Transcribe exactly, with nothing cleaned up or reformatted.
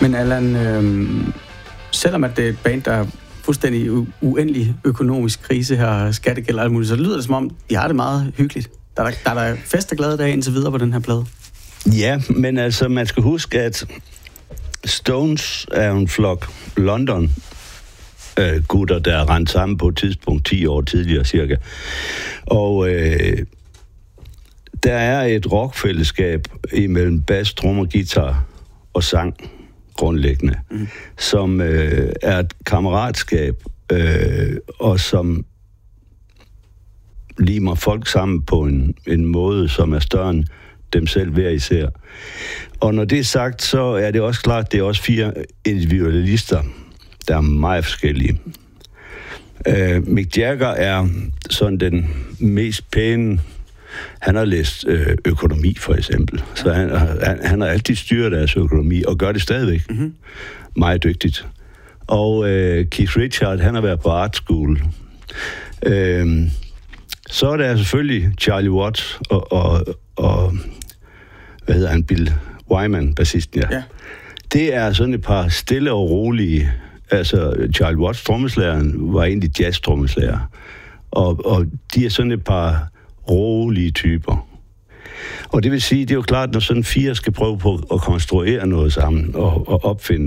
Men Allan, øh, selvom at det er et band, der er fuldstændig u- uendelig økonomisk krise her, skattegæld og alt muligt, så lyder det som om, de har det meget hyggeligt. Der er der, der, er fest og glade dage indtil videre på den her plade. Ja, men altså, man skal huske, at Stones er en flok London øh, gutter, der er rendt sammen på et tidspunkt ti år tidligere cirka. Og øh, der er et rockfællesskab imellem bas, trommer, guitar og sang grundlæggende, mm. som øh, er et kammeratskab, øh, og som limer folk sammen på en, en måde, som er større end dem selv hver især. Og når det er sagt, så er det også klart, at det er også fire individualister, der er meget forskellige. Øh, Mick Jagger er sådan den mest pæne. Han har læst øh, økonomi, for eksempel. Så han, han, han har altid styret deres økonomi, og gør det stadigvæk. Mm-hmm. Meget dygtigt. Og øh, Keith Richards, han har været på art school. Øh, så er der selvfølgelig Charlie Watts og, og, og hvad hedder han, Bill Wyman, bassisten, ja. ja. Det er sådan et par stille og rolige. Altså, Charlie Watts, trommeslageren, var egentlig jazz-trommeslager. Og, og de er sådan et par rolige typer. Og det vil sige, det er jo klart, når sådan fire skal prøve på at konstruere noget sammen og, og opfinde